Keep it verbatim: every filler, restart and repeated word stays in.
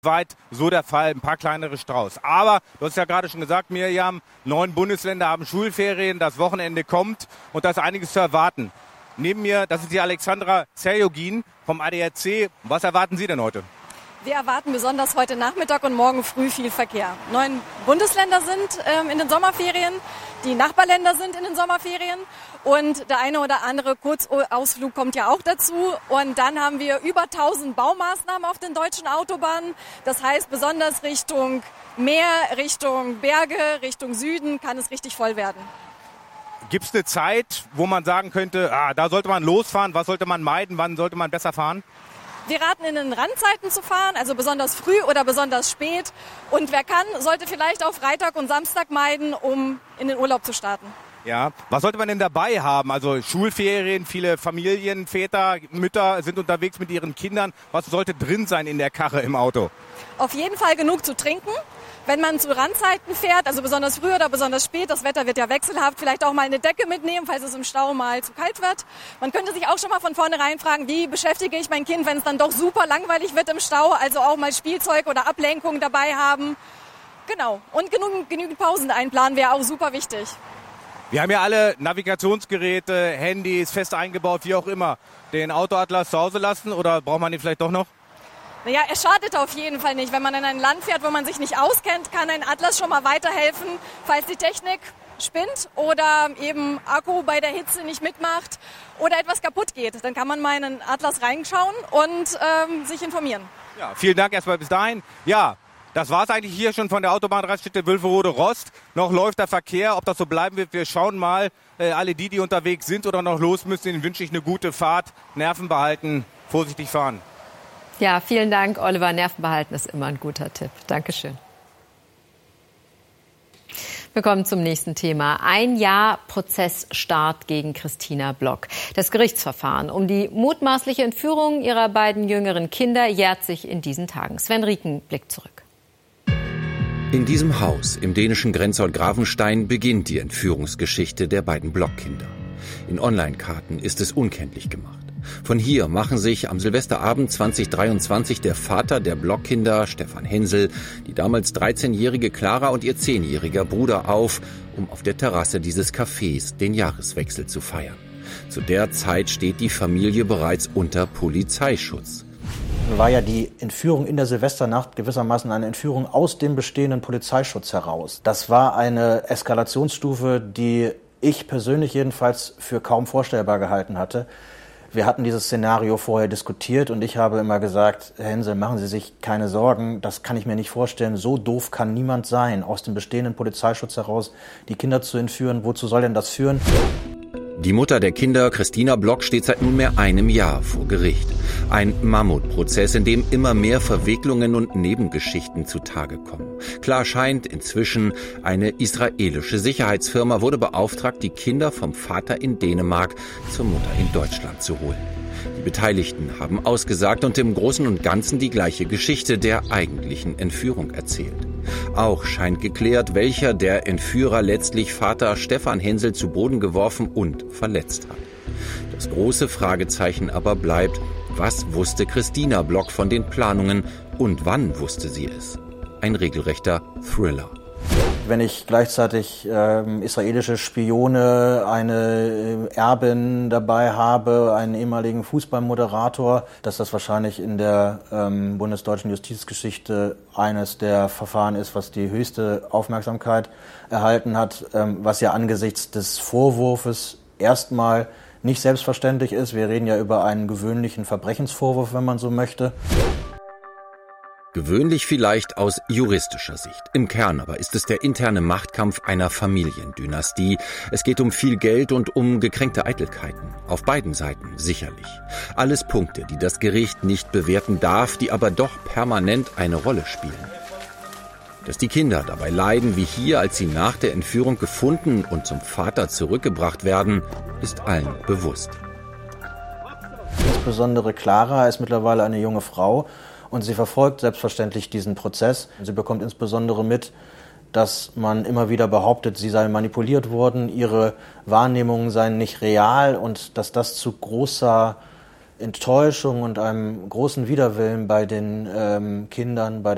weit so der Fall, ein paar kleinere Strauß. Aber, du hast ja gerade schon gesagt, Miriam, neun Bundesländer haben Schulferien, das Wochenende kommt und da ist einiges zu erwarten. Neben mir, das ist die Alexandra Zerjogin vom A D A C. Was erwarten Sie denn heute? Wir erwarten besonders heute Nachmittag und morgen früh viel Verkehr. Neun Bundesländer sind ähm, in den Sommerferien, die Nachbarländer sind in den Sommerferien und der eine oder andere Kurzausflug kommt ja auch dazu. Und dann haben wir über tausend Baumaßnahmen auf den deutschen Autobahnen. Das heißt, besonders Richtung Meer, Richtung Berge, Richtung Süden kann es richtig voll werden. Gibt es eine Zeit, wo man sagen könnte, ah, da sollte man losfahren, was sollte man meiden, wann sollte man besser fahren? Wir raten, in den Randzeiten zu fahren, also besonders früh oder besonders spät. Und wer kann, sollte vielleicht auch Freitag und Samstag meiden, um in den Urlaub zu starten. Ja, was sollte man denn dabei haben? Also Schulferien, viele Familien, Väter, Mütter sind unterwegs mit ihren Kindern. Was sollte drin sein in der Karre im Auto? Auf jeden Fall genug zu trinken. Wenn man zu Randzeiten fährt, also besonders früh oder besonders spät, das Wetter wird ja wechselhaft, vielleicht auch mal eine Decke mitnehmen, falls es im Stau mal zu kalt wird. Man könnte sich auch schon mal von vornherein fragen, wie beschäftige ich mein Kind, wenn es dann doch super langweilig wird im Stau, also auch mal Spielzeug oder Ablenkung dabei haben. Genau, und genug, genügend Pausen einplanen wäre auch super wichtig. Wir haben ja alle Navigationsgeräte, Handys, fest eingebaut, wie auch immer. Den Autoatlas zu Hause lassen oder braucht man den vielleicht doch noch? Naja, er schadet auf jeden Fall nicht. Wenn man in ein Land fährt, wo man sich nicht auskennt, kann ein Atlas schon mal weiterhelfen, falls die Technik spinnt oder eben Akku bei der Hitze nicht mitmacht oder etwas kaputt geht. Dann kann man mal in einen Atlas reinschauen und ähm, sich informieren. Ja, vielen Dank erstmal bis dahin. Ja, das war es eigentlich hier schon von der Autobahnraststätte Wülferode-Rost. Noch läuft der Verkehr. Ob das so bleiben wird, wir schauen mal. Äh, alle die, die unterwegs sind oder noch los müssen, denen wünsche ich eine gute Fahrt. Nerven behalten, vorsichtig fahren. Ja, vielen Dank, Oliver. Nerven behalten ist immer ein guter Tipp. Dankeschön. Wir kommen zum nächsten Thema. Ein Jahr Prozessstart gegen Christina Block. Das Gerichtsverfahren um die mutmaßliche Entführung ihrer beiden jüngeren Kinder jährt sich in diesen Tagen. Sven Rieken blickt zurück. In diesem Haus im dänischen Grenzort Grafenstein beginnt die Entführungsgeschichte der beiden Block-Kinder. In Online-Karten ist es unkenntlich gemacht. Von hier machen sich am Silvesterabend zwanzig dreiundzwanzig der Vater der Block-Kinder, Stefan Hensel, die damals dreizehnjährige Clara und ihr zehnjähriger Bruder auf, um auf der Terrasse dieses Cafés den Jahreswechsel zu feiern. Zu der Zeit steht die Familie bereits unter Polizeischutz. War ja die Entführung in der Silvesternacht gewissermaßen eine Entführung aus dem bestehenden Polizeischutz heraus. Das war eine Eskalationsstufe, die ich persönlich jedenfalls für kaum vorstellbar gehalten hatte. Wir hatten dieses Szenario vorher diskutiert und ich habe immer gesagt, Herr Hensel, machen Sie sich keine Sorgen, das kann ich mir nicht vorstellen. So doof kann niemand sein, aus dem bestehenden Polizeischutz heraus die Kinder zu entführen. Wozu soll denn das führen? Die Mutter der Kinder, Christina Block, steht seit nunmehr einem Jahr vor Gericht. Ein Mammutprozess, in dem immer mehr Verwicklungen und Nebengeschichten zutage kommen. Klar scheint inzwischen, eine israelische Sicherheitsfirma wurde beauftragt, die Kinder vom Vater in Dänemark zur Mutter in Deutschland zu holen. Die Beteiligten haben ausgesagt und im Großen und Ganzen die gleiche Geschichte der eigentlichen Entführung erzählt. Auch scheint geklärt, welcher der Entführer letztlich Vater Stefan Hensel zu Boden geworfen und verletzt hat. Das große Fragezeichen aber bleibt, was wusste Christina Block von den Planungen und wann wusste sie es? Ein regelrechter Thriller. Wenn ich gleichzeitig äh, israelische Spione, eine Erbin dabei habe, einen ehemaligen Fußballmoderator, dass das wahrscheinlich in der ähm, bundesdeutschen Justizgeschichte eines der Verfahren ist, was die höchste Aufmerksamkeit erhalten hat, ähm, was ja angesichts des Vorwurfs erstmal nicht selbstverständlich ist. Wir reden ja über einen gewöhnlichen Verbrechensvorwurf, wenn man so möchte. Gewöhnlich vielleicht aus juristischer Sicht. Im Kern aber ist es der interne Machtkampf einer Familiendynastie. Es geht um viel Geld und um gekränkte Eitelkeiten. Auf beiden Seiten sicherlich. Alles Punkte, die das Gericht nicht bewerten darf, die aber doch permanent eine Rolle spielen. Dass die Kinder dabei leiden, wie hier, als sie nach der Entführung gefunden und zum Vater zurückgebracht werden, ist allen bewusst. Insbesondere Clara ist mittlerweile eine junge Frau. Und sie verfolgt selbstverständlich diesen Prozess. Sie bekommt insbesondere mit, dass man immer wieder behauptet, sie sei manipuliert worden, ihre Wahrnehmungen seien nicht real und dass das zu großer Enttäuschung und einem großen Widerwillen bei den ähm, Kindern, bei